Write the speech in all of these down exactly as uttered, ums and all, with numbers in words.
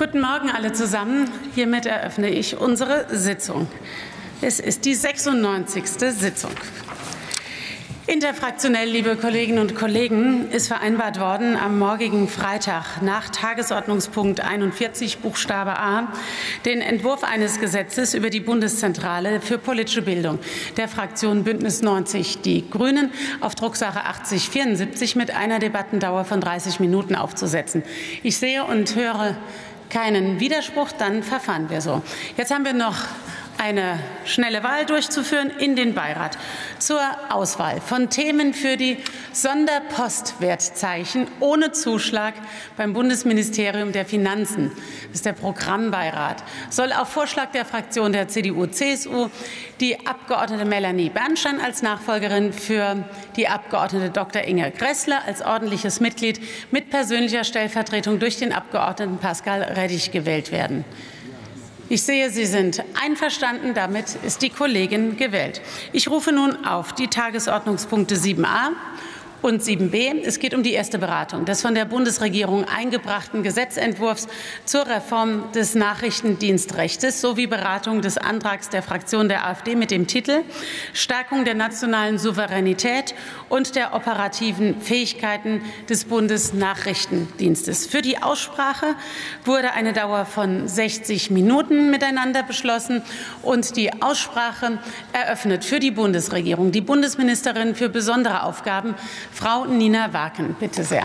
Guten Morgen alle zusammen. Hiermit eröffne ich unsere Sitzung. Es ist die sechsundneunzigste Sitzung. Interfraktionell, liebe Kolleginnen und Kollegen, ist vereinbart worden, am morgigen Freitag nach Tagesordnungspunkt einundvierzig Buchstabe A den Entwurf eines Gesetzes über die Bundeszentrale für politische Bildung der Fraktion Bündnis neunzig Die Grünen auf Drucksache achtzig vierundsiebzig mit einer Debattendauer von dreißig Minuten aufzusetzen. Ich sehe und höre keinen Widerspruch, dann verfahren wir so. Jetzt haben wir noch eine schnelle Wahl durchzuführen in den Beirat zur Auswahl von Themen für die Sonderpostwertzeichen ohne Zuschlag beim Bundesministerium der Finanzen. Das ist der Programmbeirat. Soll auf Vorschlag der Fraktion der C D U C S U die Abgeordnete Melanie Bernstein als Nachfolgerin für die Abgeordnete Doktor Inge Gräßle als ordentliches Mitglied mit persönlicher Stellvertretung durch den Abgeordneten Pascal Reddich gewählt werden. Ich sehe, Sie sind einverstanden. Damit ist die Kollegin gewählt. Ich rufe nun auf die Tagesordnungspunkte sieben a und sieben b. Es geht um die erste Beratung des von der Bundesregierung eingebrachten Gesetzentwurfs zur Reform des Nachrichtendienstrechts sowie Beratung des Antrags der Fraktion der AfD mit dem Titel Stärkung der nationalen Souveränität und der operativen Fähigkeiten des Bundesnachrichtendienstes. Für die Aussprache wurde eine Dauer von sechzig Minuten miteinander beschlossen und die Aussprache eröffnet für die Bundesregierung die Bundesministerin für besondere Aufgaben, Frau Nina Waken. Bitte sehr.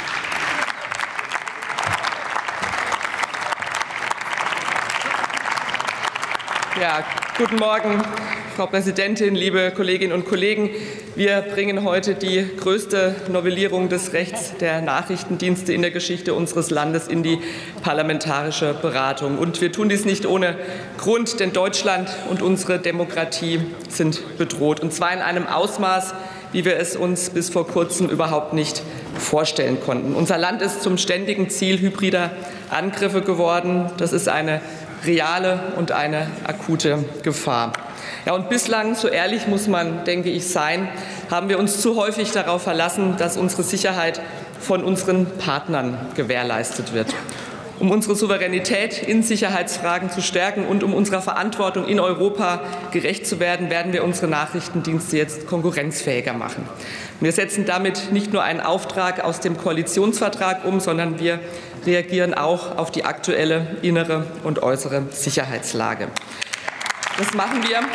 Ja, guten Morgen, Frau Präsidentin, liebe Kolleginnen und Kollegen. Wir bringen heute die größte Novellierung des Rechts der Nachrichtendienste in der Geschichte unseres Landes in die parlamentarische Beratung. Und wir tun dies nicht ohne Grund, denn Deutschland und unsere Demokratie sind bedroht, und zwar in einem Ausmaß, wie wir es uns bis vor kurzem überhaupt nicht vorstellen konnten. Unser Land ist zum ständigen Ziel hybrider Angriffe geworden. Das ist eine reale und eine akute Gefahr. Ja, und bislang, so ehrlich muss man, denke ich, sein, haben wir uns zu häufig darauf verlassen, dass unsere Sicherheit von unseren Partnern gewährleistet wird. Um unsere Souveränität in Sicherheitsfragen zu stärken und um unserer Verantwortung in Europa gerecht zu werden, werden wir unsere Nachrichtendienste jetzt konkurrenzfähiger machen. Wir setzen damit nicht nur einen Auftrag aus dem Koalitionsvertrag um, sondern wir reagieren auch auf die aktuelle innere und äußere Sicherheitslage. Das machen wir,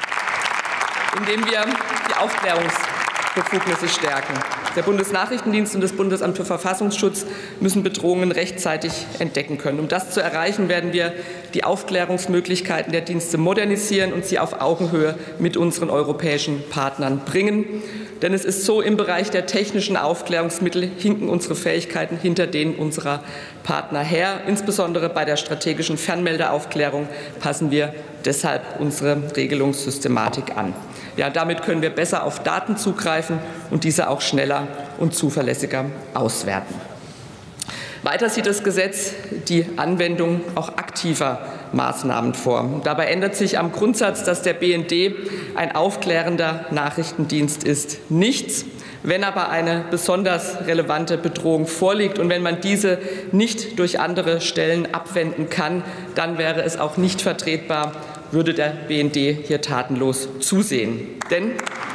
indem wir die Aufklärungsbefugnisse stärken. Der Bundesnachrichtendienst und das Bundesamt für Verfassungsschutz müssen Bedrohungen rechtzeitig entdecken können. Um das zu erreichen, werden wir die Aufklärungsmöglichkeiten der Dienste modernisieren und sie auf Augenhöhe mit unseren europäischen Partnern bringen. Denn es ist so, im Bereich der technischen Aufklärungsmittel hinken unsere Fähigkeiten hinter denen unserer Partner her. Insbesondere bei der strategischen Fernmeldeaufklärung passen wir deshalb unsere Regelungssystematik an. Ja, damit können wir besser auf Daten zugreifen und diese auch schneller und zuverlässiger auswerten. Weiter sieht das Gesetz die Anwendung auch aktiver Maßnahmen vor. Dabei ändert sich am Grundsatz, dass der B N D ein aufklärender Nachrichtendienst ist, nichts. Wenn aber eine besonders relevante Bedrohung vorliegt und wenn man diese nicht durch andere Stellen abwenden kann, dann wäre es auch nicht vertretbar, würde der B N D hier tatenlos zusehen. Denn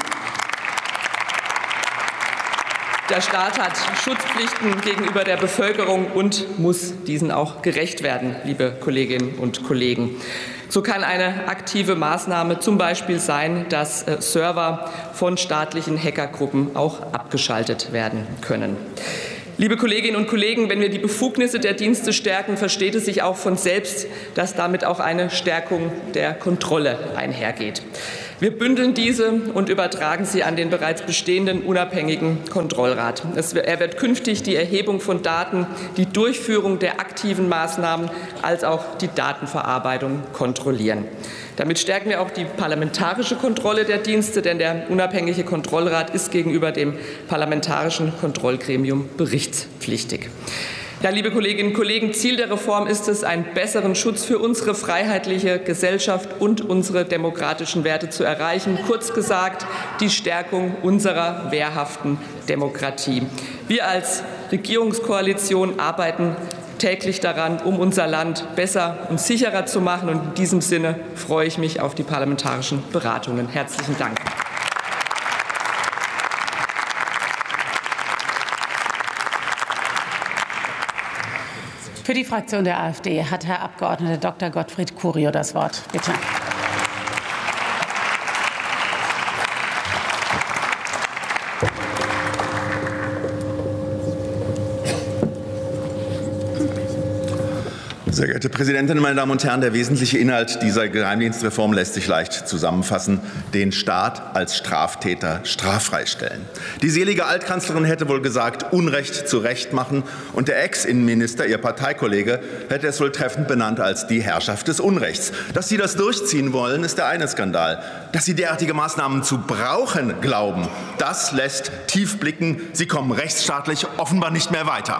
der Staat hat Schutzpflichten gegenüber der Bevölkerung und muss diesen auch gerecht werden, liebe Kolleginnen und Kollegen. So kann eine aktive Maßnahme zum Beispiel sein, dass Server von staatlichen Hackergruppen auch abgeschaltet werden können. Liebe Kolleginnen und Kollegen, wenn wir die Befugnisse der Dienste stärken, versteht es sich auch von selbst, dass damit auch eine Stärkung der Kontrolle einhergeht. Wir bündeln diese und übertragen sie an den bereits bestehenden unabhängigen Kontrollrat. Er wird künftig die Erhebung von Daten, die Durchführung der aktiven Maßnahmen als auch die Datenverarbeitung kontrollieren. Damit stärken wir auch die parlamentarische Kontrolle der Dienste, denn der unabhängige Kontrollrat ist gegenüber dem parlamentarischen Kontrollgremium berichtspflichtig. Ja, liebe Kolleginnen und Kollegen, Ziel der Reform ist es, einen besseren Schutz für unsere freiheitliche Gesellschaft und unsere demokratischen Werte zu erreichen. Kurz gesagt, die Stärkung unserer wehrhaften Demokratie. Wir als Regierungskoalition arbeiten täglich daran, um unser Land besser und sicherer zu machen. Und in diesem Sinne freue ich mich auf die parlamentarischen Beratungen. Herzlichen Dank. Für die Fraktion der AfD hat Herr Abgeordneter Doktor Gottfried Curio das Wort. Bitte. Sehr geehrte Präsidentin, meine Damen und Herren! Der wesentliche Inhalt dieser Geheimdienstreform lässt sich leicht zusammenfassen: Den Staat als Straftäter straffrei stellen. Die selige Altkanzlerin hätte wohl gesagt, Unrecht zu Recht machen, und der Ex-Innenminister, ihr Parteikollege, hätte es wohl treffend benannt als die Herrschaft des Unrechts. Dass Sie das durchziehen wollen, ist der eine Skandal. Dass Sie derartige Maßnahmen zu brauchen glauben, das lässt tief blicken. Sie kommen rechtsstaatlich offenbar nicht mehr weiter.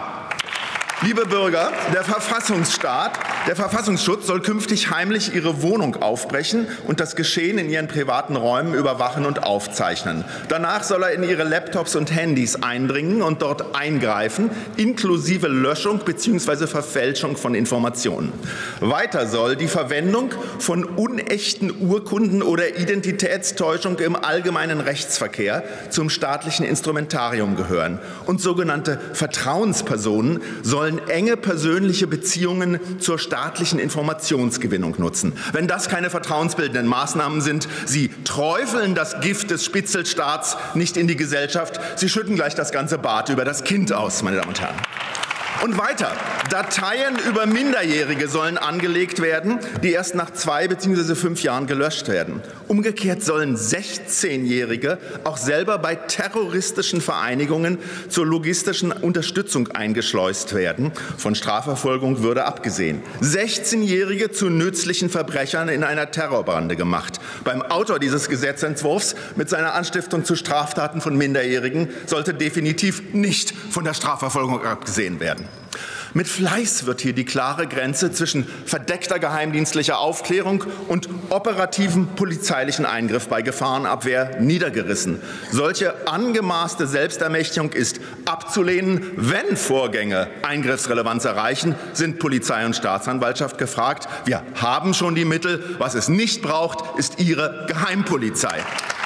Liebe Bürger, der Verfassungsstaat, der Verfassungsschutz soll künftig heimlich Ihre Wohnung aufbrechen und das Geschehen in Ihren privaten Räumen überwachen und aufzeichnen. Danach soll er in Ihre Laptops und Handys eindringen und dort eingreifen, inklusive Löschung bzw. Verfälschung von Informationen. Weiter soll die Verwendung von unechten Urkunden oder Identitätstäuschung im allgemeinen Rechtsverkehr zum staatlichen Instrumentarium gehören. Und sogenannte Vertrauenspersonen sollen enge persönliche Beziehungen zur staatlichen Informationsgewinnung nutzen. Wenn das keine vertrauensbildenden Maßnahmen sind, Sie träufeln das Gift des Spitzelstaats nicht in die Gesellschaft, Sie schütten gleich das ganze Bad über das Kind aus, meine Damen und Herren. Und weiter. Dateien über Minderjährige sollen angelegt werden, die erst nach zwei bzw. fünf Jahren gelöscht werden. Umgekehrt sollen sechzehnjährige auch selber bei terroristischen Vereinigungen zur logistischen Unterstützung eingeschleust werden. Von Strafverfolgung würde abgesehen. sechzehnjährige zu nützlichen Verbrechern in einer Terrorbande gemacht. Beim Autor dieses Gesetzentwurfs mit seiner Anstiftung zu Straftaten von Minderjährigen sollte definitiv nicht von der Strafverfolgung abgesehen werden. Mit Fleiß wird hier die klare Grenze zwischen verdeckter geheimdienstlicher Aufklärung und operativen polizeilichen Eingriff bei Gefahrenabwehr niedergerissen. Solche angemaßte Selbstermächtigung ist abzulehnen. Wenn Vorgänge Eingriffsrelevanz erreichen, sind Polizei und Staatsanwaltschaft gefragt. Wir haben schon die Mittel. Was es nicht braucht, ist Ihre Geheimpolizei.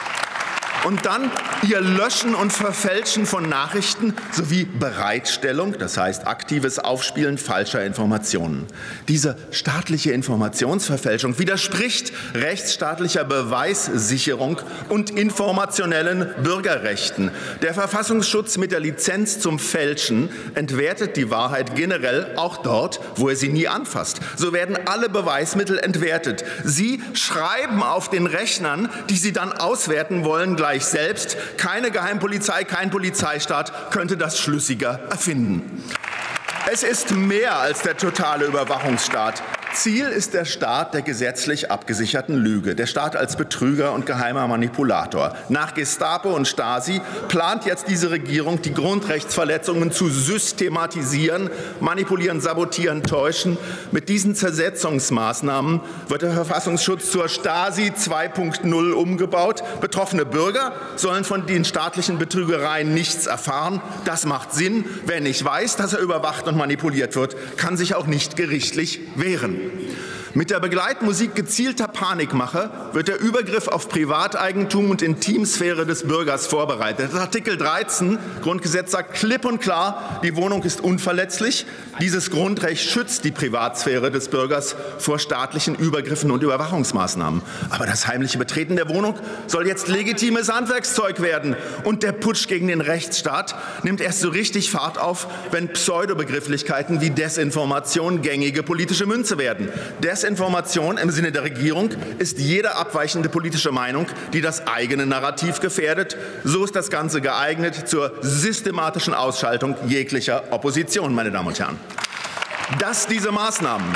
Und dann Ihr Löschen und Verfälschen von Nachrichten sowie Bereitstellung, das heißt aktives Aufspielen falscher Informationen. Diese staatliche Informationsverfälschung widerspricht rechtsstaatlicher Beweissicherung und informationellen Bürgerrechten. Der Verfassungsschutz mit der Lizenz zum Fälschen entwertet die Wahrheit generell auch dort, wo er sie nie anfasst. So werden alle Beweismittel entwertet. Sie schreiben auf den Rechnern, die Sie dann auswerten wollen, gleich selbst. Keine Geheimpolizei, kein Polizeistaat könnte das schlüssiger erfinden. Es ist mehr als der totale Überwachungsstaat. Ziel ist der Staat der gesetzlich abgesicherten Lüge, der Staat als Betrüger und geheimer Manipulator. Nach Gestapo und Stasi plant jetzt diese Regierung, die Grundrechtsverletzungen zu systematisieren, manipulieren, sabotieren, täuschen. Mit diesen Zersetzungsmaßnahmen wird der Verfassungsschutz zur Stasi zwei Punkt null umgebaut. Betroffene Bürger sollen von den staatlichen Betrügereien nichts erfahren. Das macht Sinn. Wer nicht weiß, dass er überwacht und manipuliert wird, kann sich auch nicht gerichtlich wehren. Mit der Begleitmusik gezielter Panikmache wird der Übergriff auf Privateigentum und Intimsphäre des Bürgers vorbereitet. Artikel dreizehn Grundgesetz sagt klipp und klar, die Wohnung ist unverletzlich. Dieses Grundrecht schützt die Privatsphäre des Bürgers vor staatlichen Übergriffen und Überwachungsmaßnahmen. Aber das heimliche Betreten der Wohnung soll jetzt legitimes Handwerkszeug werden. Und der Putsch gegen den Rechtsstaat nimmt erst so richtig Fahrt auf, wenn Pseudobegrifflichkeiten wie Desinformation gängige politische Münze werden. Desinformation im Sinne der Regierung ist jede abweichende politische Meinung, die das eigene Narrativ gefährdet. So ist das Ganze geeignet zur systematischen Ausschaltung jeglicher Opposition, meine Damen und Herren. Dass diese Maßnahmen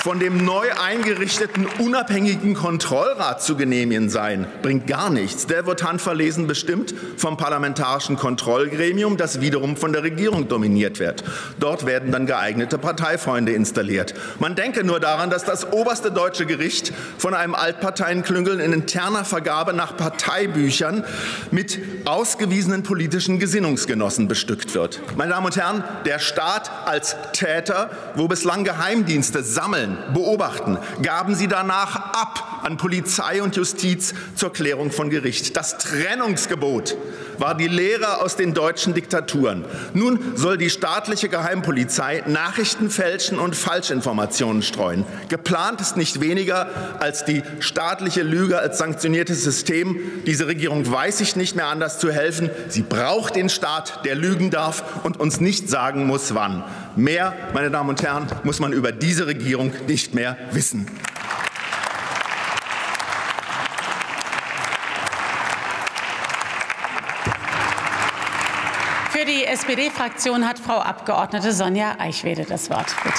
von dem neu eingerichteten unabhängigen Kontrollrat zu genehmigen sein, bringt gar nichts. Der wird handverlesen bestimmt vom Parlamentarischen Kontrollgremium, das wiederum von der Regierung dominiert wird. Dort werden dann geeignete Parteifreunde installiert. Man denke nur daran, dass das oberste deutsche Gericht von einem Altparteienklüngel in interner Vergabe nach Parteibüchern mit ausgewiesenen politischen Gesinnungsgenossen bestückt wird. Meine Damen und Herren, der Staat als Täter, wo bislang Geheimdienste sammeln, beobachten, gaben sie danach ab an Polizei und Justiz zur Klärung von Gericht. Das Trennungsgebot war die Lehre aus den deutschen Diktaturen. Nun soll die staatliche Geheimpolizei Nachrichten fälschen und Falschinformationen streuen. Geplant ist nicht weniger als die staatliche Lüge als sanktioniertes System. Diese Regierung weiß sich nicht mehr anders zu helfen. Sie braucht den Staat, der lügen darf und uns nicht sagen muss, wann. Mehr, meine Damen und Herren, muss man über diese Regierung nicht mehr wissen. Für die S P D-Fraktion hat Frau Abgeordnete Sonja Eichwede das Wort. Bitte.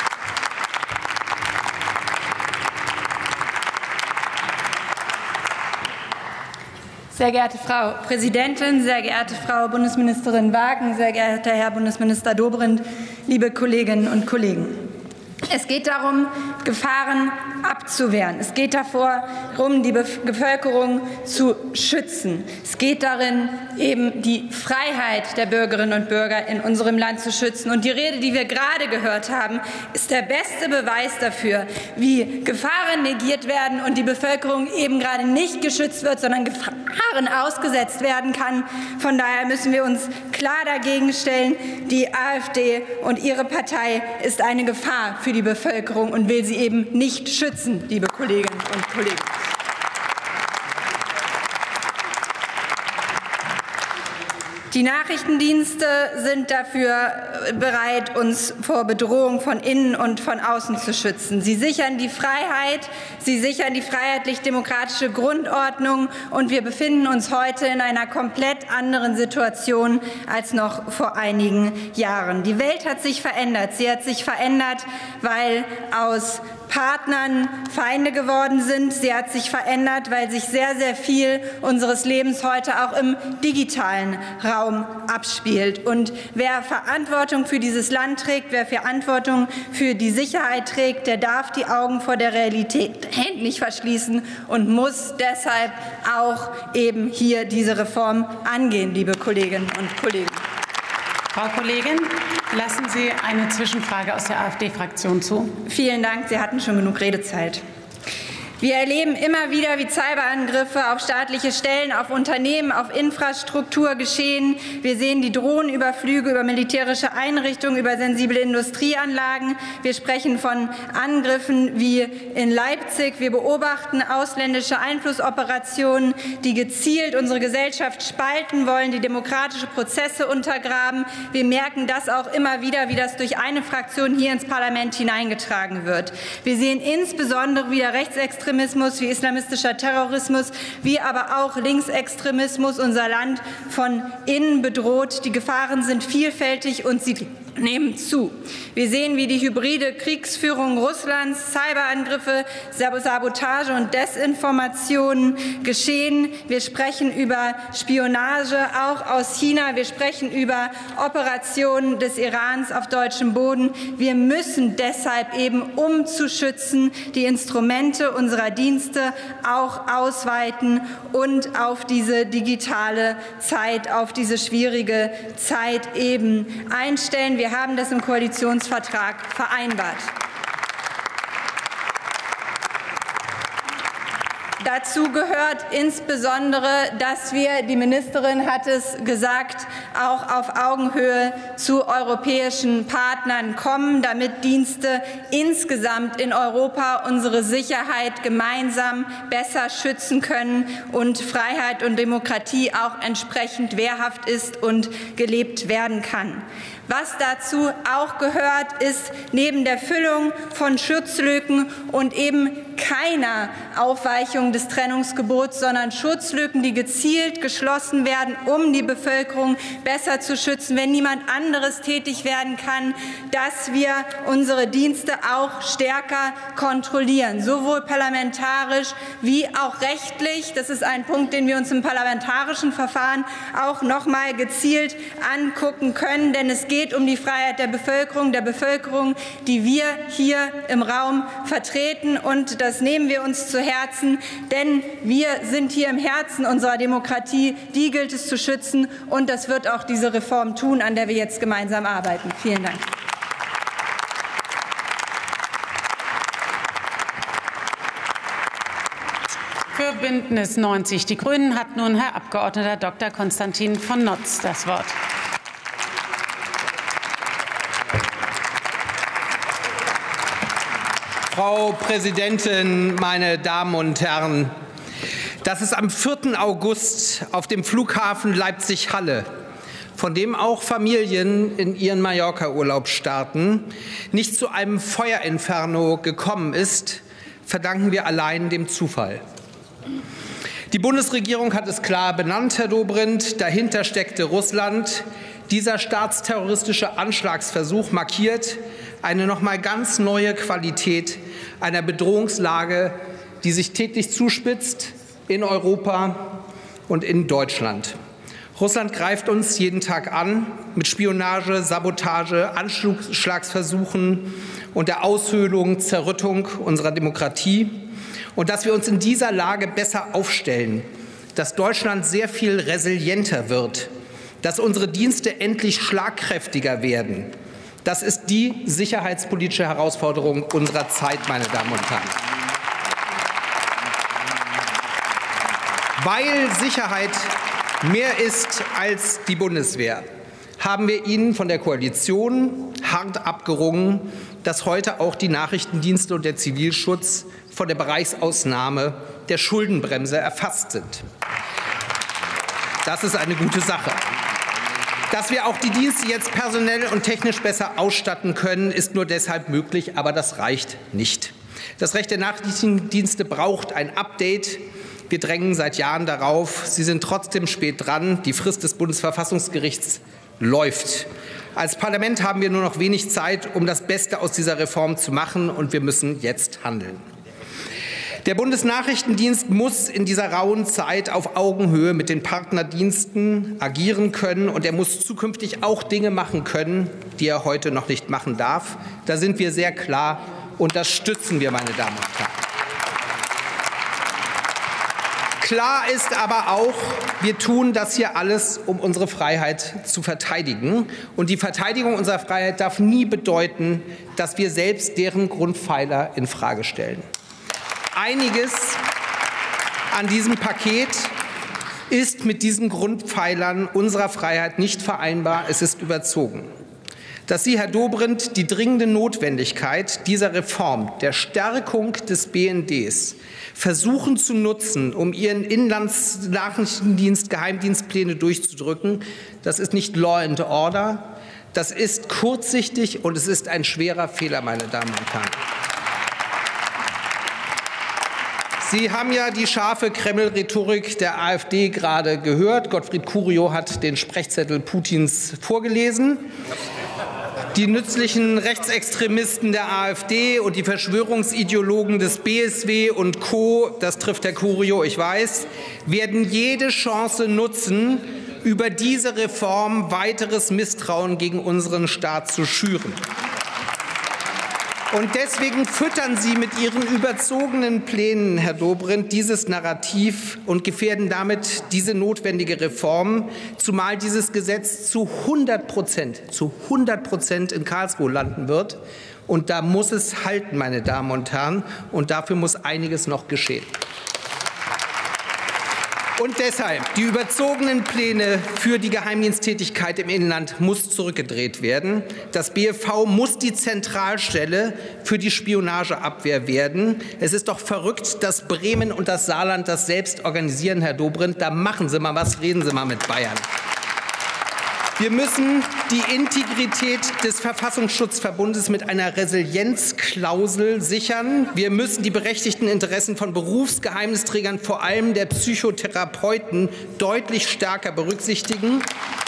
Sehr geehrte Frau Präsidentin, sehr geehrte Frau Bundesministerin Wagen, sehr geehrter Herr Bundesminister Dobrindt, liebe Kolleginnen und Kollegen! Es geht darum, Gefahren abzuwehren. Es geht darum, die Bevölkerung zu schützen. Es geht darin, eben die Freiheit der Bürgerinnen und Bürger in unserem Land zu schützen. Und die Rede, die wir gerade gehört haben, ist der beste Beweis dafür, wie Gefahren negiert werden und die Bevölkerung eben gerade nicht geschützt wird, sondern Gefahren ausgesetzt werden kann. Von daher müssen wir uns klar dagegen stellen. Die AfD und ihre Partei ist eine Gefahr für die Bevölkerung und will sie eben nicht schützen, liebe Kolleginnen und Kollegen. Die Nachrichtendienste sind dafür bereit, uns vor Bedrohung von innen und von außen zu schützen. Sie sichern die Freiheit, sie sichern die freiheitlich-demokratische Grundordnung, und wir befinden uns heute in einer komplett anderen Situation als noch vor einigen Jahren. Die Welt hat sich verändert. Sie hat sich verändert, weil aus Partnern Feinde geworden sind. Sie hat sich verändert, weil sich sehr, sehr viel unseres Lebens heute auch im digitalen Raum abspielt. Und wer Verantwortung für dieses Land trägt, wer Verantwortung für die Sicherheit trägt, der darf die Augen vor der Realität nicht verschließen und muss deshalb auch eben hier diese Reform angehen, liebe Kolleginnen und Kollegen. Frau Kollegin, lassen Sie eine Zwischenfrage aus der AfD-Fraktion zu. Vielen Dank. Sie hatten schon genug Redezeit. Wir erleben immer wieder, wie Cyberangriffe auf staatliche Stellen, auf Unternehmen, auf Infrastruktur geschehen. Wir sehen die Drohnenüberflüge über militärische Einrichtungen, über sensible Industrieanlagen. Wir sprechen von Angriffen wie in Leipzig. Wir beobachten ausländische Einflussoperationen, die gezielt unsere Gesellschaft spalten wollen, die demokratische Prozesse untergraben. Wir merken das auch immer wieder, wie das durch eine Fraktion hier ins Parlament hineingetragen wird. Wir sehen insbesondere, wie der Rechtsextremismus wie islamistischer Terrorismus, wie aber auch Linksextremismus unser Land von innen bedroht. Die Gefahren sind vielfältig und sie nehmen zu. Wir sehen, wie die hybride Kriegsführung Russlands, Cyberangriffe, Sabotage und Desinformationen geschehen. Wir sprechen über Spionage, auch aus China. Wir sprechen über Operationen des Irans auf deutschem Boden. Wir müssen deshalb eben, um zu schützen, die Instrumente unserer Dienste auch ausweiten und auf diese digitale Zeit, auf diese schwierige Zeit eben einstellen. Wir Wir haben das im Koalitionsvertrag vereinbart. Dazu gehört insbesondere, dass wir, die Ministerin hat es gesagt, auch auf Augenhöhe zu europäischen Partnern kommen, damit Dienste insgesamt in Europa unsere Sicherheit gemeinsam besser schützen können und Freiheit und Demokratie auch entsprechend wehrhaft ist und gelebt werden kann. Was dazu auch gehört, ist neben der Füllung von Schutzlücken und eben keiner Aufweichung des Trennungsgebots, sondern Schutzlücken, die gezielt geschlossen werden, um die Bevölkerung besser zu schützen, wenn niemand anderes tätig werden kann, dass wir unsere Dienste auch stärker kontrollieren, sowohl parlamentarisch wie auch rechtlich. Das ist ein Punkt, den wir uns im parlamentarischen Verfahren auch noch mal gezielt angucken können, denn es geht um die Freiheit der Bevölkerung, der Bevölkerung, die wir hier im Raum vertreten, und das nehmen wir uns zu Herzen, denn wir sind hier im Herzen unserer Demokratie, die gilt es zu schützen, und das wird auch diese Reform tun, an der wir jetzt gemeinsam arbeiten. Vielen Dank. Für Bündnis neunzig Die Grünen hat nun Herr Abgeordneter Doktor Konstantin von Notz das Wort. Frau Präsidentin, meine Damen und Herren! Dass es am vierten August auf dem Flughafen Leipzig-Halle, von dem auch Familien in ihren Mallorca-Urlaub starten, nicht zu einem Feuerinferno gekommen ist, verdanken wir allein dem Zufall. Die Bundesregierung hat es klar benannt, Herr Dobrindt. Dahinter steckte Russland. Dieser staatsterroristische Anschlagsversuch markiert eine noch mal ganz neue Qualität einer Bedrohungslage, die sich täglich zuspitzt in Europa und in Deutschland. Russland greift uns jeden Tag an mit Spionage, Sabotage, Anschlagsversuchen und der Aushöhlung, Zerrüttung unserer Demokratie. Und dass wir uns in dieser Lage besser aufstellen, dass Deutschland sehr viel resilienter wird, dass unsere Dienste endlich schlagkräftiger werden, das ist die sicherheitspolitische Herausforderung unserer Zeit, meine Damen und Herren. Weil Sicherheit mehr ist als die Bundeswehr, haben wir Ihnen von der Koalition hart abgerungen, dass heute auch die Nachrichtendienste und der Zivilschutz von der Bereichsausnahme der Schuldenbremse erfasst sind. Das ist eine gute Sache. Dass wir auch die Dienste jetzt personell und technisch besser ausstatten können, ist nur deshalb möglich, aber das reicht nicht. Das Recht der Nachrichtendienste braucht ein Update. Wir drängen seit Jahren darauf. Sie sind trotzdem spät dran. Die Frist des Bundesverfassungsgerichts läuft. Als Parlament haben wir nur noch wenig Zeit, um das Beste aus dieser Reform zu machen, und wir müssen jetzt handeln. Der Bundesnachrichtendienst muss in dieser rauen Zeit auf Augenhöhe mit den Partnerdiensten agieren können, und er muss zukünftig auch Dinge machen können, die er heute noch nicht machen darf. Da sind wir sehr klar, und das stützen wir, meine Damen und Herren. Klar ist aber auch, wir tun das hier alles, um unsere Freiheit zu verteidigen. Und die Verteidigung unserer Freiheit darf nie bedeuten, dass wir selbst deren Grundpfeiler infrage stellen. Einiges an diesem Paket ist mit diesen Grundpfeilern unserer Freiheit nicht vereinbar. Es ist überzogen. Dass Sie, Herr Dobrindt, die dringende Notwendigkeit dieser Reform, der Stärkung des B N Ds, versuchen zu nutzen, um Ihren Inlandsnachrichtendienst, Geheimdienstpläne durchzudrücken, das ist nicht Law and Order, das ist kurzsichtig, und es ist ein schwerer Fehler, meine Damen und Herren. Sie haben ja die scharfe Kreml-Rhetorik der AfD gerade gehört. Gottfried Curio hat den Sprechzettel Putins vorgelesen. Die nützlichen Rechtsextremisten der AfD und die Verschwörungsideologen des B S W und Co., das trifft Herr Curio, ich weiß, werden jede Chance nutzen, über diese Reform weiteres Misstrauen gegen unseren Staat zu schüren. Und deswegen füttern Sie mit Ihren überzogenen Plänen, Herr Dobrindt, dieses Narrativ und gefährden damit diese notwendige Reform, zumal dieses Gesetz zu hundert Prozent, zu hundert Prozent in Karlsruhe landen wird. Und da muss es halten, meine Damen und Herren, und dafür muss einiges noch geschehen. Und deshalb, die überzogenen Pläne für die Geheimdiensttätigkeit im Inland muss zurückgedreht werden. Das B F V muss die Zentralstelle für die Spionageabwehr werden. Es ist doch verrückt, dass Bremen und das Saarland das selbst organisieren, Herr Dobrindt. Da machen Sie mal was, reden Sie mal mit Bayern. Wir müssen die Integrität des Verfassungsschutzverbundes mit einer Resilienzklausel sichern. Wir müssen die berechtigten Interessen von Berufsgeheimnisträgern, vor allem der Psychotherapeuten, deutlich stärker berücksichtigen.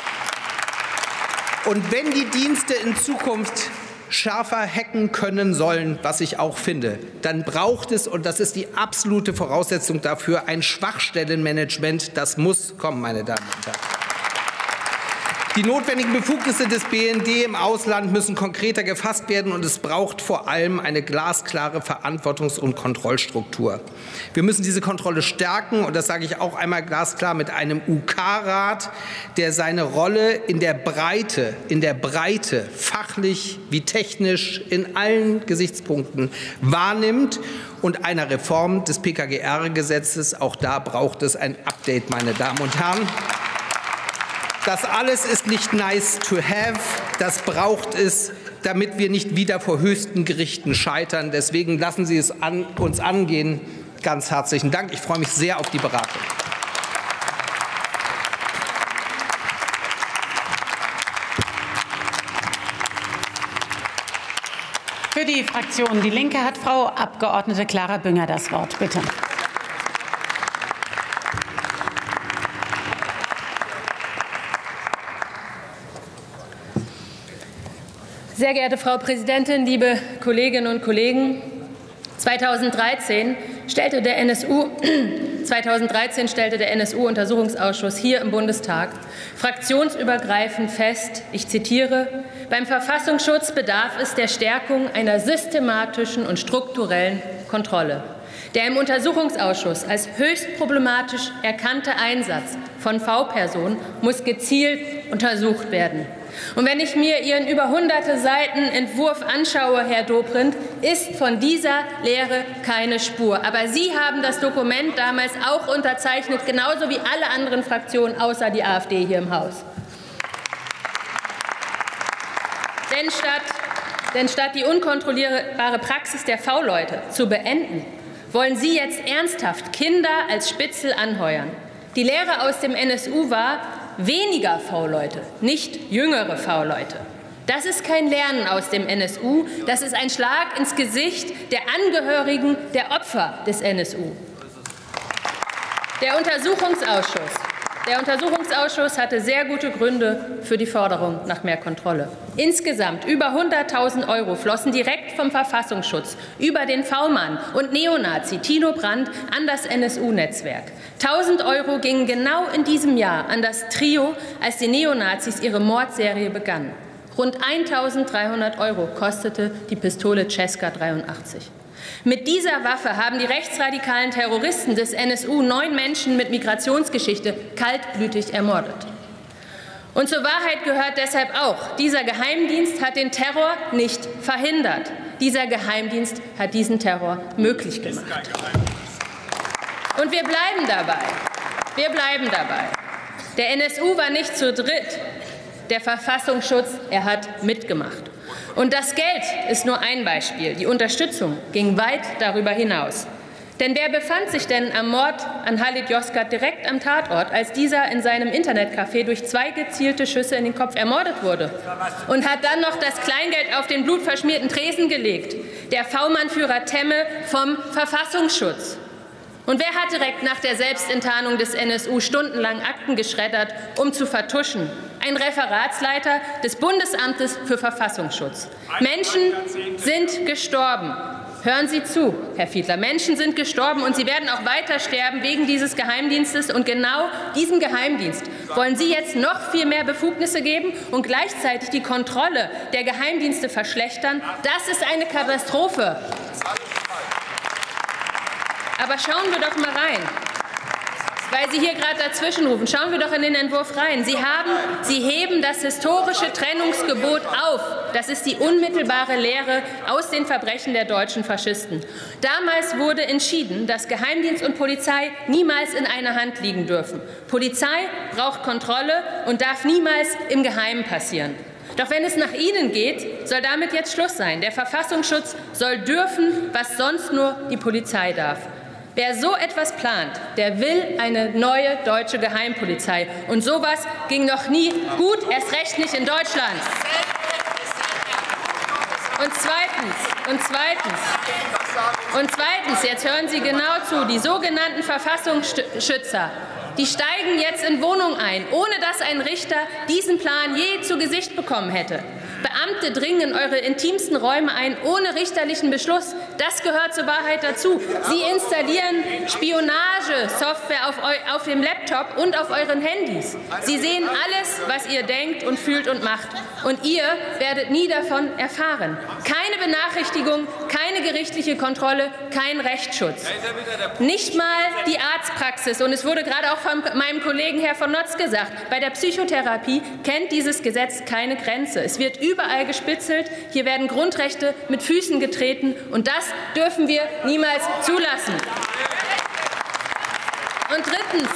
Und wenn die Dienste in Zukunft schärfer hacken können sollen, was ich auch finde, dann braucht es, und das ist die absolute Voraussetzung dafür, ein Schwachstellenmanagement. Das muss kommen, meine Damen und Herren. Die notwendigen Befugnisse des B N D im Ausland müssen konkreter gefasst werden, und es braucht vor allem eine glasklare Verantwortungs- und Kontrollstruktur. Wir müssen diese Kontrolle stärken, und das sage ich auch einmal glasklar, mit einem U K-Rat, der seine Rolle in der Breite, in der Breite, fachlich wie technisch in allen Gesichtspunkten wahrnimmt, und einer Reform des P K G R-Gesetzes. Auch da braucht es ein Update, meine Damen und Herren. Das alles ist nicht nice to have, das braucht es, damit wir nicht wieder vor höchsten Gerichten scheitern. Deswegen lassen Sie es an, uns angehen. Ganz herzlichen Dank. Ich freue mich sehr auf die Beratung. Für die Fraktion Die Linke hat Frau Abgeordnete Clara Bünger das Wort. Bitte. Sehr geehrte Frau Präsidentin, liebe Kolleginnen und Kollegen! zweitausenddreizehn stellte der N S U, zweitausenddreizehn stellte der N S U-Untersuchungsausschuss hier im Bundestag fraktionsübergreifend fest, ich zitiere, beim Verfassungsschutz bedarf es der Stärkung einer systematischen und strukturellen Kontrolle. Der im Untersuchungsausschuss als höchst problematisch erkannte Einsatz von V-Personen muss gezielt untersucht werden. Und wenn ich mir Ihren über hunderte Seiten Entwurf anschaue, Herr Dobrindt, ist von dieser Lehre keine Spur. Aber Sie haben das Dokument damals auch unterzeichnet, genauso wie alle anderen Fraktionen außer die AfD hier im Haus. Denn statt, denn statt die unkontrollierbare Praxis der V-Leute zu beenden, wollen Sie jetzt ernsthaft Kinder als Spitzel anheuern. Die Lehre aus dem N S U war, weniger V-Leute, nicht jüngere V-Leute. Das ist kein Lernen aus dem N S U, das ist ein Schlag ins Gesicht der Angehörigen der Opfer des N S U. Der Untersuchungsausschuss, der Untersuchungsausschuss hatte sehr gute Gründe für die Forderung nach mehr Kontrolle. Insgesamt über hunderttausend Euro flossen direkt vom Verfassungsschutz über den V-Mann und Neonazi Tino Brandt an das N S U-Netzwerk. tausend Euro gingen genau in diesem Jahr an das Trio, als die Neonazis ihre Mordserie begannen. Rund eintausenddreihundert Euro kostete die Pistole Cesca dreiundachtzig. Mit dieser Waffe haben die rechtsradikalen Terroristen des N S U neun Menschen mit Migrationsgeschichte kaltblütig ermordet. Und zur Wahrheit gehört deshalb auch, dieser Geheimdienst hat den Terror nicht verhindert. Dieser Geheimdienst hat diesen Terror möglich gemacht. Und wir bleiben dabei. Wir bleiben dabei. Der N S U war nicht zu dritt. Der Verfassungsschutz, er hat mitgemacht. Und das Geld ist nur ein Beispiel. Die Unterstützung ging weit darüber hinaus. Denn wer befand sich denn am Mord an Halit Yozgat direkt am Tatort, als dieser in seinem Internetcafé durch zwei gezielte Schüsse in den Kopf ermordet wurde? Und hat dann noch das Kleingeld auf den blutverschmierten Tresen gelegt? Der V-Mann-Führer Temme vom Verfassungsschutz. Und wer hat direkt nach der Selbstenttarnung des N S U stundenlang Akten geschreddert, um zu vertuschen? Ein Referatsleiter des Bundesamtes für Verfassungsschutz. Menschen sind gestorben. Hören Sie zu, Herr Fiedler. Menschen sind gestorben, und sie werden auch weiter sterben wegen dieses Geheimdienstes. Und genau diesem Geheimdienst wollen Sie jetzt noch viel mehr Befugnisse geben und gleichzeitig die Kontrolle der Geheimdienste verschlechtern. Das ist eine Katastrophe. Aber schauen wir doch mal rein, weil Sie hier gerade dazwischen rufen. Schauen wir doch in den Entwurf rein. Sie, haben, Sie heben das historische Trennungsgebot auf. Das ist die unmittelbare Lehre aus den Verbrechen der deutschen Faschisten. Damals wurde entschieden, dass Geheimdienst und Polizei niemals in einer Hand liegen dürfen. Polizei braucht Kontrolle und darf niemals im Geheimen passieren. Doch wenn es nach Ihnen geht, soll damit jetzt Schluss sein. Der Verfassungsschutz soll dürfen, was sonst nur die Polizei darf. Wer so etwas plant, der will eine neue deutsche Geheimpolizei. Und sowas ging noch nie gut, erst recht nicht in Deutschland. Und zweitens, und zweitens, und zweitens, jetzt hören Sie genau zu, die sogenannten Verfassungsschützer, die steigen jetzt in Wohnungen ein, ohne dass ein Richter diesen Plan je zu Gesicht bekommen hätte. Beamte dringen in eure intimsten Räume ein, ohne richterlichen Beschluss. Das gehört zur Wahrheit dazu. Sie installieren Spionagesoftware auf, auf dem Laptop und auf euren Handys. Sie sehen alles, was ihr denkt und fühlt und macht. Und ihr werdet nie davon erfahren. Keine Benachrichtigung, keine gerichtliche Kontrolle, kein Rechtsschutz. Nicht mal die Arztpraxis. Und es wurde gerade auch von meinem Kollegen Herr von Notz gesagt, bei der Psychotherapie kennt dieses Gesetz keine Grenze. Es wird überall gespitzelt. Hier werden Grundrechte mit Füßen getreten. Und das dürfen wir niemals zulassen. Und drittens,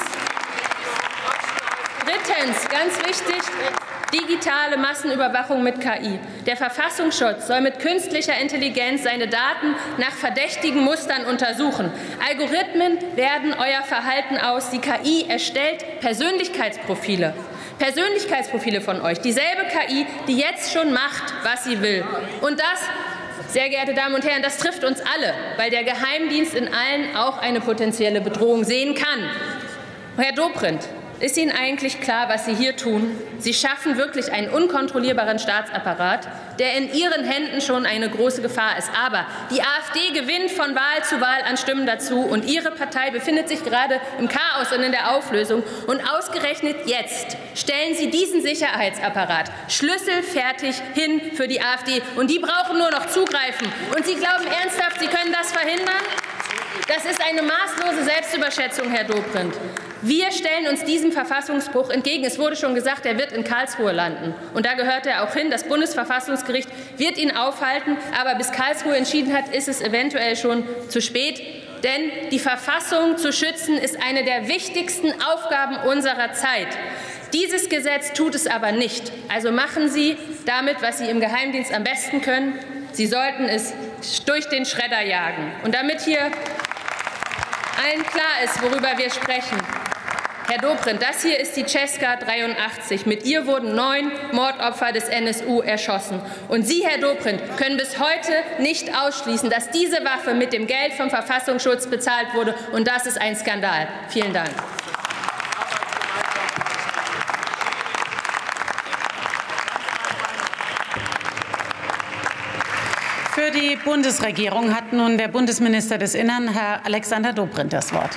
drittens, ganz wichtig, digitale Massenüberwachung mit K I. Der Verfassungsschutz soll mit künstlicher Intelligenz seine Daten nach verdächtigen Mustern untersuchen. Algorithmen werten euer Verhalten aus. Die K I erstellt Persönlichkeitsprofile. Persönlichkeitsprofile von euch. Dieselbe K I, die jetzt schon macht, was sie will. Und das, sehr geehrte Damen und Herren, das trifft uns alle, weil der Geheimdienst in allen auch eine potenzielle Bedrohung sehen kann. Herr Dobrindt, ist Ihnen eigentlich klar, was Sie hier tun? Sie schaffen wirklich einen unkontrollierbaren Staatsapparat, der in Ihren Händen schon eine große Gefahr ist. Aber die AfD gewinnt von Wahl zu Wahl an Stimmen dazu, und Ihre Partei befindet sich gerade im Chaos und in der Auflösung. Und ausgerechnet jetzt stellen Sie diesen Sicherheitsapparat schlüsselfertig hin für die AfD. Und die brauchen nur noch zugreifen. Und Sie glauben ernsthaft, Sie können das verhindern? Das ist eine maßlose Selbstüberschätzung, Herr Dobrindt. Wir stellen uns diesem Verfassungsbruch entgegen. Es wurde schon gesagt, er wird in Karlsruhe landen. Und da gehört er auch hin. Das Bundesverfassungsgericht wird ihn aufhalten. Aber bis Karlsruhe entschieden hat, ist es eventuell schon zu spät. Denn die Verfassung zu schützen ist eine der wichtigsten Aufgaben unserer Zeit. Dieses Gesetz tut es aber nicht. Also machen Sie damit, was Sie im Geheimdienst am besten können. Sie sollten es durch den Schredder jagen. Und damit hier allen klar ist, worüber wir sprechen. Herr Dobrindt, das hier ist die Cesca dreiundachtzig. Mit ihr wurden neun Mordopfer des N S U erschossen. Und Sie, Herr Dobrindt, können bis heute nicht ausschließen, dass diese Waffe mit dem Geld vom Verfassungsschutz bezahlt wurde. Und das ist ein Skandal. Vielen Dank. Für die Bundesregierung hat nun der Bundesminister des Innern, Herr Alexander Dobrindt, das Wort.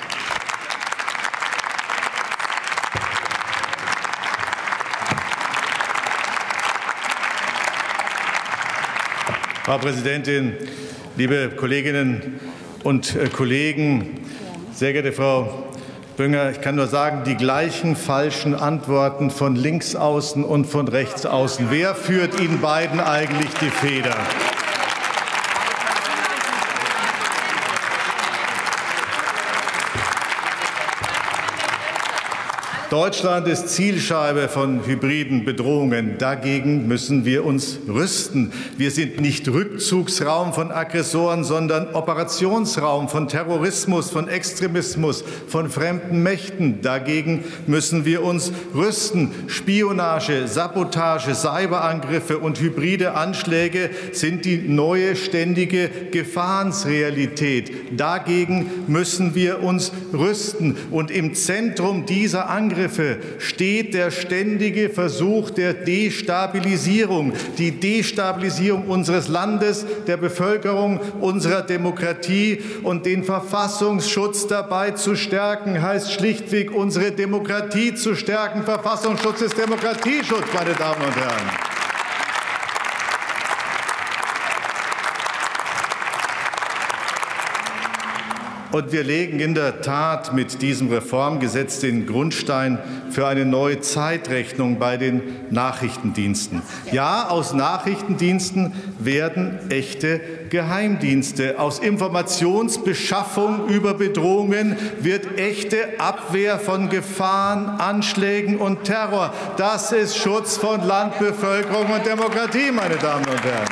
Frau Präsidentin, liebe Kolleginnen und Kollegen, sehr geehrte Frau Bünger, ich kann nur sagen, die gleichen falschen Antworten von links außen und von rechts außen. Wer führt Ihnen beiden eigentlich die Feder? Deutschland ist Zielscheibe von hybriden Bedrohungen. Dagegen müssen wir uns rüsten. Wir sind nicht Rückzugsraum von Aggressoren, sondern Operationsraum von Terrorismus, von Extremismus, von fremden Mächten. Dagegen müssen wir uns rüsten. Spionage, Sabotage, Cyberangriffe und hybride Anschläge sind die neue ständige Gefahrensrealität. Dagegen müssen wir uns rüsten. Und im Zentrum dieser Angriffe steht der ständige Versuch der Destabilisierung, die Destabilisierung unseres Landes, der Bevölkerung, unserer Demokratie. Und den Verfassungsschutz dabei zu stärken, heißt schlichtweg, unsere Demokratie zu stärken. Verfassungsschutz ist Demokratieschutz, meine Damen und Herren. Und wir legen in der Tat mit diesem Reformgesetz den Grundstein für eine neue Zeitrechnung bei den Nachrichtendiensten. Ja, aus Nachrichtendiensten werden echte Geheimdienste. Aus Informationsbeschaffung über Bedrohungen wird echte Abwehr von Gefahren, Anschlägen und Terror. Das ist Schutz von Land, Bevölkerung und Demokratie, meine Damen und Herren.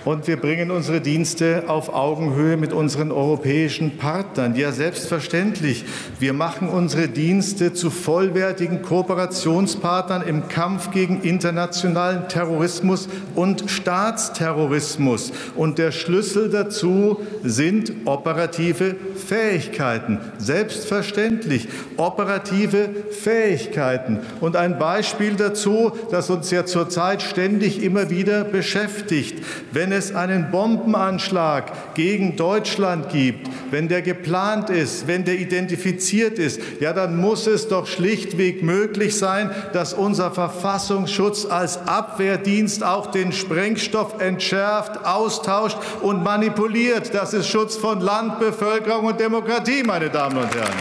Und wir bringen unsere Dienste auf Augenhöhe mit unseren europäischen Partnern. Ja, selbstverständlich. Wir machen unsere Dienste zu vollwertigen Kooperationspartnern im Kampf gegen internationalen Terrorismus und Staatsterrorismus. Und der Schlüssel dazu sind operative Fähigkeiten. Selbstverständlich operative Fähigkeiten. Und ein Beispiel dazu, das uns ja zurzeit ständig immer wieder beschäftigt. Wenn es einen Bombenanschlag gegen Deutschland gibt, wenn der geplant ist, wenn der identifiziert ist, ja, dann muss es doch schlichtweg möglich sein, dass unser Verfassungsschutz als Abwehrdienst auch den Sprengstoff entschärft, austauscht und manipuliert. Das ist Schutz von Land, Bevölkerung und Demokratie, meine Damen und Herren.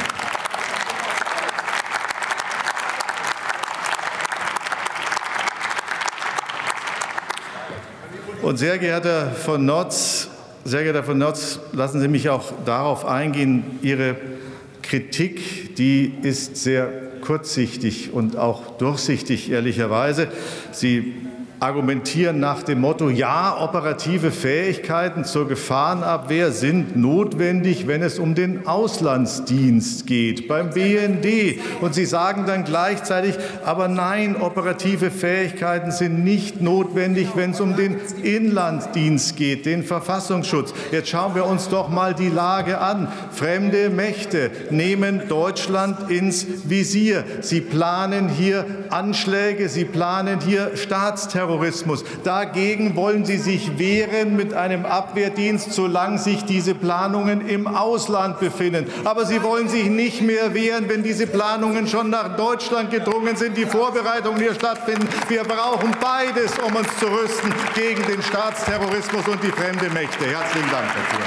Und sehr geehrter von Notz, sehr geehrter von Notz, lassen Sie mich auch darauf eingehen. Ihre Kritik, die ist sehr kurzsichtig und auch durchsichtig, ehrlicherweise. Sie argumentieren nach dem Motto, ja, operative Fähigkeiten zur Gefahrenabwehr sind notwendig, wenn es um den Auslandsdienst geht, beim B N D. Und Sie sagen dann gleichzeitig, aber nein, operative Fähigkeiten sind nicht notwendig, wenn es um den Inlandsdienst geht, den Verfassungsschutz. Jetzt schauen wir uns doch mal die Lage an. Fremde Mächte nehmen Deutschland ins Visier. Sie planen hier Anschläge, sie planen hier Staatsterrorismus. Dagegen wollen Sie sich wehren mit einem Abwehrdienst, solange sich diese Planungen im Ausland befinden. Aber Sie wollen sich nicht mehr wehren, wenn diese Planungen schon nach Deutschland gedrungen sind, die Vorbereitungen hier stattfinden. Wir brauchen beides, um uns zu rüsten gegen den Staatsterrorismus und die fremde Mächte. Herzlichen Dank dafür.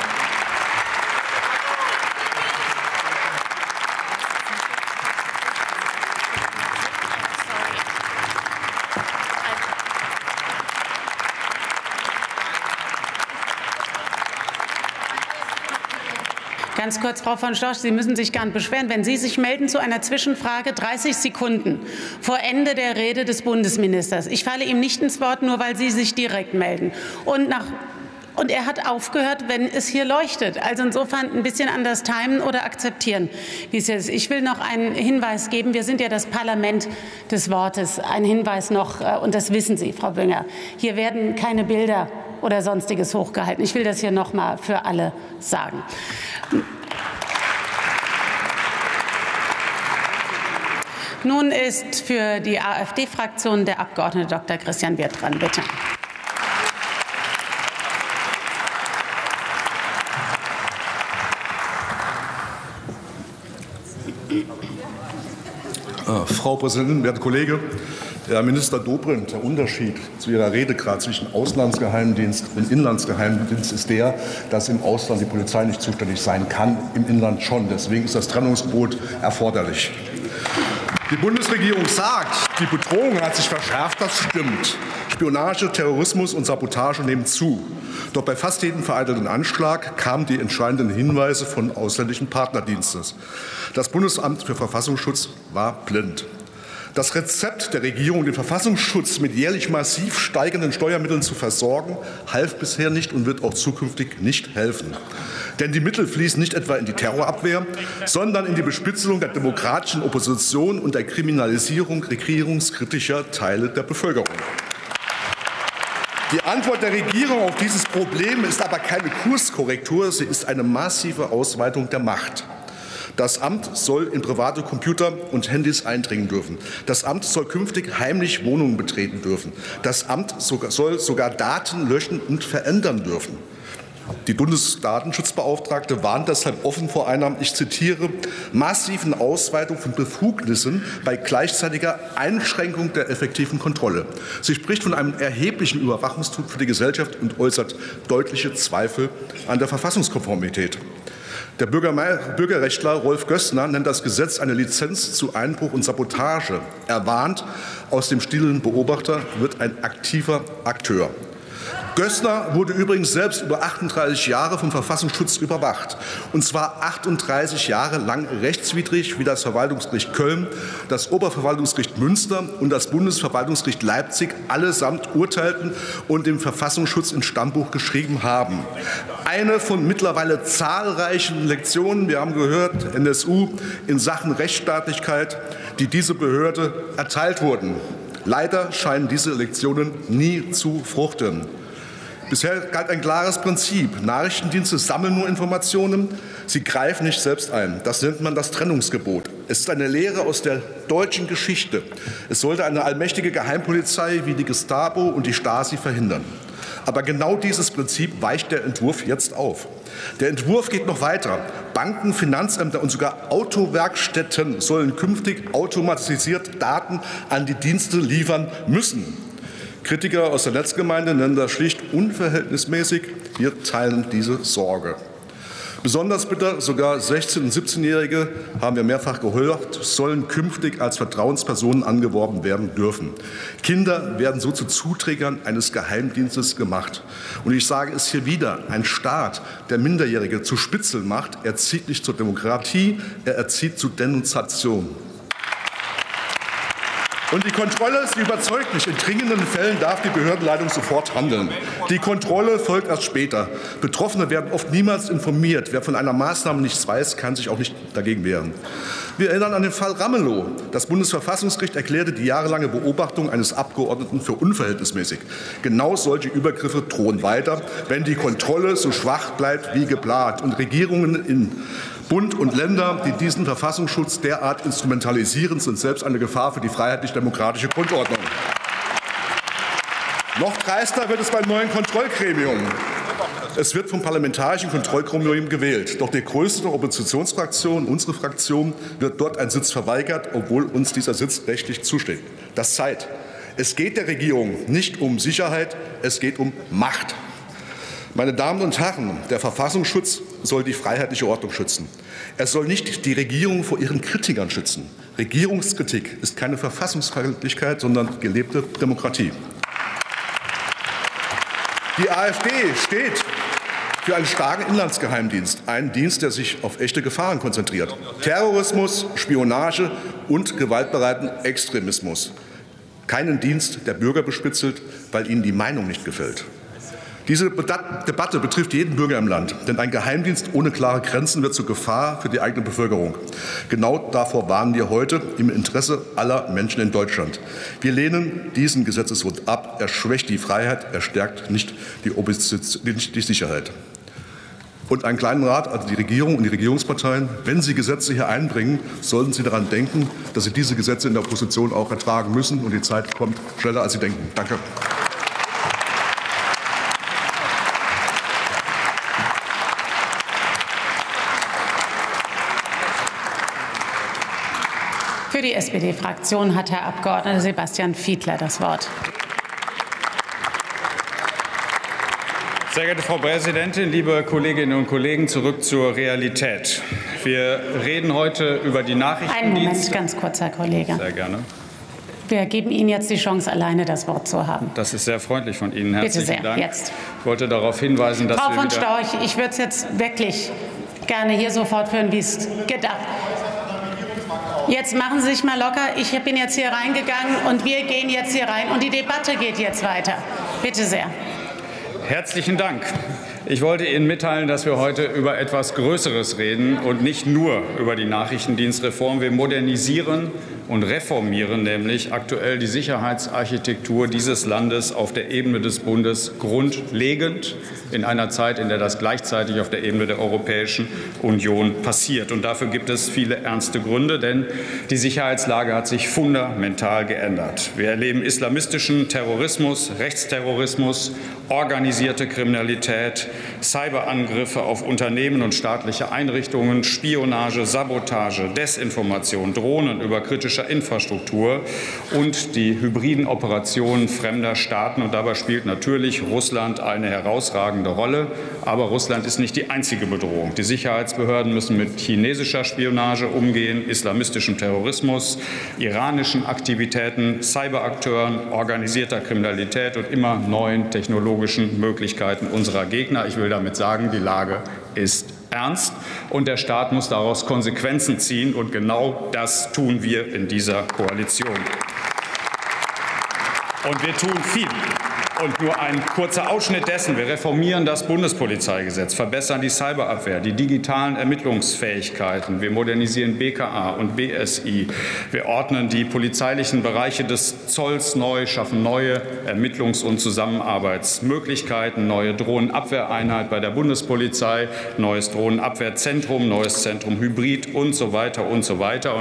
Ganz kurz, Frau von Storch, Sie müssen sich gar nicht beschweren. Wenn Sie sich melden zu einer Zwischenfrage, dreißig Sekunden vor Ende der Rede des Bundesministers. Ich falle ihm nicht ins Wort, nur weil Sie sich direkt melden. Und, nach, und er hat aufgehört, wenn es hier leuchtet. Also insofern ein bisschen anders timen oder akzeptieren, wie es ist. Ich will noch einen Hinweis geben. Wir sind ja das Parlament des Wortes. Ein Hinweis noch, und das wissen Sie, Frau Bünger. Hier werden keine Bilder oder Sonstiges hochgehalten. Ich will das hier noch mal für alle sagen. Nun ist für die AfD-Fraktion der Abgeordnete Doktor Christian Wirth dran. Bitte. Frau Präsidentin, werter Kollege! Herr Minister Dobrindt, der Unterschied zu Ihrer Rede gerade zwischen Auslandsgeheimdienst und Inlandsgeheimdienst ist der, dass im Ausland die Polizei nicht zuständig sein kann, im Inland schon. Deswegen ist das Trennungsgebot erforderlich. Die Bundesregierung sagt, die Bedrohung hat sich verschärft. Das stimmt. Spionage, Terrorismus und Sabotage nehmen zu. Doch bei fast jedem vereitelten Anschlag kamen die entscheidenden Hinweise von ausländischen Partnerdiensten. Das Bundesamt für Verfassungsschutz war blind. Das Rezept der Regierung, den Verfassungsschutz mit jährlich massiv steigenden Steuermitteln zu versorgen, half bisher nicht und wird auch zukünftig nicht helfen. Denn die Mittel fließen nicht etwa in die Terrorabwehr, sondern in die Bespitzelung der demokratischen Opposition und der Kriminalisierung regierungskritischer Teile der Bevölkerung. Die Antwort der Regierung auf dieses Problem ist aber keine Kurskorrektur, sie ist eine massive Ausweitung der Macht. Das Amt soll in private Computer und Handys eindringen dürfen. Das Amt soll künftig heimlich Wohnungen betreten dürfen. Das Amt soll sogar Daten löschen und verändern dürfen. Die Bundesdatenschutzbeauftragte warnt deshalb offen vor einer, ich zitiere, massiven Ausweitung von Befugnissen bei gleichzeitiger Einschränkung der effektiven Kontrolle. Sie spricht von einem erheblichen Überwachungsdruck für die Gesellschaft und äußert deutliche Zweifel an der Verfassungskonformität. Der Bürgerrechtler Rolf Gößner nennt das Gesetz eine Lizenz zu Einbruch und Sabotage. Er warnt, aus dem stillen Beobachter wird ein aktiver Akteur. Gößner wurde übrigens selbst über achtunddreißig Jahre vom Verfassungsschutz überwacht. Und zwar achtunddreißig Jahre lang rechtswidrig, wie das Verwaltungsgericht Köln, das Oberverwaltungsgericht Münster und das Bundesverwaltungsgericht Leipzig allesamt urteilten und den Verfassungsschutz ins Stammbuch geschrieben haben. Eine von mittlerweile zahlreichen Lektionen, wir haben gehört, N S U, in Sachen Rechtsstaatlichkeit, die diese Behörde erteilt wurden. Leider scheinen diese Lektionen nie zu fruchten. Bisher galt ein klares Prinzip. Nachrichtendienste sammeln nur Informationen, sie greifen nicht selbst ein. Das nennt man das Trennungsgebot. Es ist eine Lehre aus der deutschen Geschichte. Es sollte eine allmächtige Geheimpolizei wie die Gestapo und die Stasi verhindern. Aber genau dieses Prinzip weicht der Entwurf jetzt auf. Der Entwurf geht noch weiter. Banken, Finanzämter und sogar Autowerkstätten sollen künftig automatisiert Daten an die Dienste liefern müssen. Kritiker aus der Netzgemeinde nennen das schlicht unverhältnismäßig. Wir teilen diese Sorge. Besonders bitter, sogar sechzehn- und siebzehnjährige, haben wir mehrfach gehört, sollen künftig als Vertrauenspersonen angeworben werden dürfen. Kinder werden so zu Zuträgern eines Geheimdienstes gemacht. Und ich sage es hier wieder, ein Staat, der Minderjährige zu Spitzeln macht, erzieht nicht zur Demokratie, er erzieht zu Denunziation. Und die Kontrolle, sie überzeugt mich, in dringenden Fällen darf die Behördenleitung sofort handeln. Die Kontrolle folgt erst später. Betroffene werden oft niemals informiert. Wer von einer Maßnahme nichts weiß, kann sich auch nicht dagegen wehren. Wir erinnern an den Fall Ramelow. Das Bundesverfassungsgericht erklärte die jahrelange Beobachtung eines Abgeordneten für unverhältnismäßig. Genau solche Übergriffe drohen weiter, wenn die Kontrolle so schwach bleibt wie geplant. Und Regierungen in Bund und Länder, die diesen Verfassungsschutz derart instrumentalisieren, sind selbst eine Gefahr für die freiheitlich-demokratische Grundordnung. Noch dreister wird es beim neuen Kontrollgremium. Es wird vom Parlamentarischen Kontrollgremium gewählt. Doch der größte Oppositionsfraktion, unsere Fraktion, wird dort ein Sitz verweigert, obwohl uns dieser Sitz rechtlich zusteht. Das zeigt, es geht der Regierung nicht um Sicherheit, es geht um Macht. Meine Damen und Herren, der Verfassungsschutz soll die freiheitliche Ordnung schützen. Er soll nicht die Regierung vor ihren Kritikern schützen. Regierungskritik ist keine Verfassungsfeindlichkeit, sondern gelebte Demokratie. Die AfD steht für einen starken Inlandsgeheimdienst, einen Dienst, der sich auf echte Gefahren konzentriert. Terrorismus, Spionage und gewaltbereiten Extremismus. Keinen Dienst, der Bürger bespitzelt, weil ihnen die Meinung nicht gefällt. Diese Debatte betrifft jeden Bürger im Land, denn ein Geheimdienst ohne klare Grenzen wird zur Gefahr für die eigene Bevölkerung. Genau davor warnen wir heute im Interesse aller Menschen in Deutschland. Wir lehnen diesen Gesetzesentwurf ab. Er schwächt die Freiheit, er stärkt nicht die, nicht die Sicherheit. Und einen kleinen Rat an die Regierung und die Regierungsparteien: Wenn Sie Gesetze hier einbringen, sollten Sie daran denken, dass Sie diese Gesetze in der Opposition auch ertragen müssen. Und die Zeit kommt schneller, als Sie denken. Danke. Für die S P D-Fraktion hat Herr Abgeordneter Sebastian Fiedler das Wort. Sehr geehrte Frau Präsidentin, liebe Kolleginnen und Kollegen, zurück zur Realität. Wir reden heute über die Nachrichtendienste. Einen Moment, ganz kurz, Herr Kollege. Sehr gerne. Wir geben Ihnen jetzt die Chance, alleine das Wort zu haben. Das ist sehr freundlich von Ihnen. Herzlichen Bitte sehr. Dank. Jetzt. Ich wollte darauf hinweisen, dass Frau wir von wieder Storch, ich würde es jetzt wirklich gerne hier so fortführen, wie es gedacht ist. Jetzt machen Sie sich mal locker. Ich bin jetzt hier reingegangen und wir gehen jetzt hier rein und die Debatte geht jetzt weiter. Bitte sehr. Herzlichen Dank. Ich wollte Ihnen mitteilen, dass wir heute über etwas Größeres reden und nicht nur über die Nachrichtendienstreform. Wir modernisieren und reformieren nämlich aktuell die Sicherheitsarchitektur dieses Landes auf der Ebene des Bundes grundlegend, in einer Zeit, in der das gleichzeitig auf der Ebene der Europäischen Union passiert. Und dafür gibt es viele ernste Gründe, denn die Sicherheitslage hat sich fundamental geändert. Wir erleben islamistischen Terrorismus, Rechtsterrorismus, organisierte Kriminalität, Cyberangriffe auf Unternehmen und staatliche Einrichtungen, Spionage, Sabotage, Desinformation, Drohnen über kritischer Infrastruktur und die hybriden Operationen fremder Staaten. Und dabei spielt natürlich Russland eine herausragende Rolle. Aber Russland ist nicht die einzige Bedrohung. Die Sicherheitsbehörden müssen mit chinesischer Spionage umgehen, islamistischem Terrorismus, iranischen Aktivitäten, Cyberakteuren, organisierter Kriminalität und immer neuen technologischen Möglichkeiten unserer Gegner. Ich will damit sagen, die Lage ist ernst und der Staat muss daraus Konsequenzen ziehen. Und genau das tun wir in dieser Koalition. Und wir tun viel. Und nur ein kurzer Ausschnitt dessen. Wir reformieren das Bundespolizeigesetz, verbessern die Cyberabwehr, die digitalen Ermittlungsfähigkeiten. Wir modernisieren B K A und B S I. Wir ordnen die polizeilichen Bereiche des Zolls neu, schaffen neue Ermittlungs- und Zusammenarbeitsmöglichkeiten, neue Drohnenabwehreinheit bei der Bundespolizei, neues Drohnenabwehrzentrum, neues Zentrum Hybrid und so weiter und so weiter.